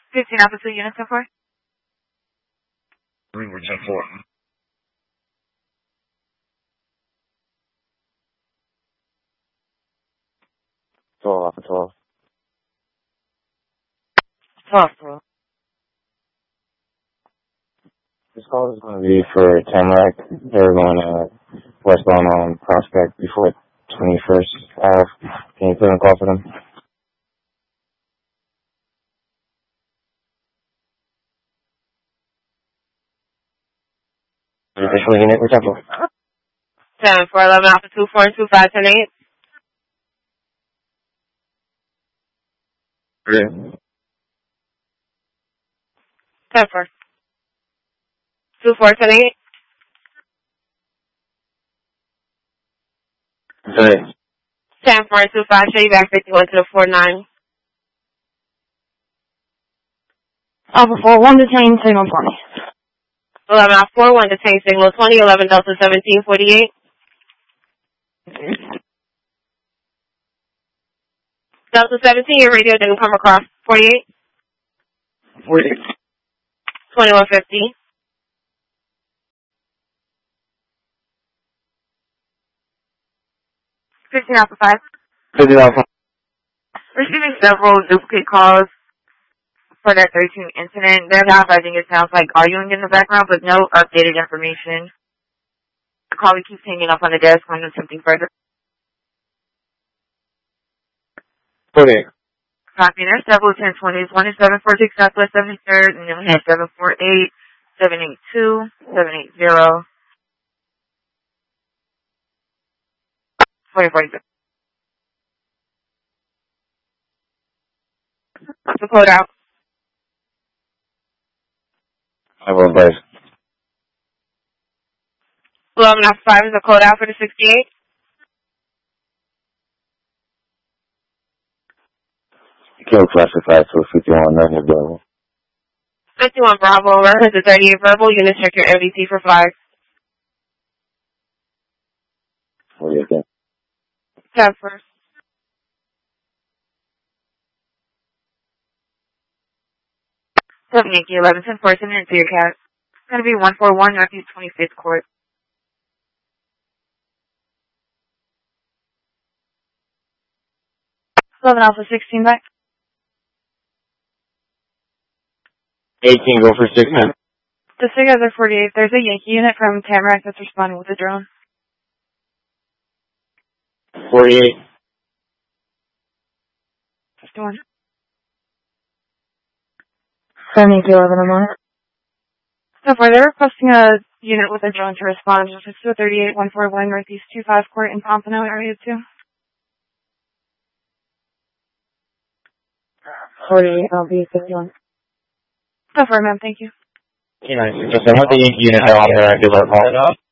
15 Alpha 2 units so far. We're 10-4. 12 Alpha 12. 12. This call is going to be for Tamarack. They're going westbound on Prospect before 21st Ave. Can you put in a call for them? Additional unit, we're 10-4. 7-4-11 Alpha 2-4-2-5-10-8. Okay. 10-4. 2-4-10-8. Okay. 10-4-2-5, show you back 51 to the 4-9. Alpha 4-1 detain signal 20. 11 Alpha 4-1 detain signal 20, 11 Delta 17-48. Delta 17, your radio didn't come across. 48. 40. 2150. 15 Alpha 5. 50 Alpha. Receiving several duplicate calls for that 13 incident. Their advising it sounds like arguing in the background, but no updated information. The caller keeps hanging up on the desk when attempting further. 48. Copy. There's several 1020s. One is 746 Southwest 73rd, and then we have 748, 782, 780, 2046. The code out. I will advise. 11 Alpha 5 is the code out for the 68. Kill classified to 51, not available. 51 Bravo, reference to 38 verbal. Units check your MVT for 5. 48 again. 10 first. 7 Yankee 11 10 4 into your cat. It's going to be 141 Northeast 25th Court. 11 Alpha 16 back. 18, go for 6 men. The SIG are 48. There's a Yankee unit from Tamarack that's responding with a drone. 48. 51. 7 Yankee 11, I'm on it. So far, they're requesting a unit with a drone to respond. It's to a 38 141 Northeast 25 Court in Pompano, Area 2. 48, I'll be 51. So far, ma'am, thank you. Nice. Just what the unit are on there, I feel like call it off.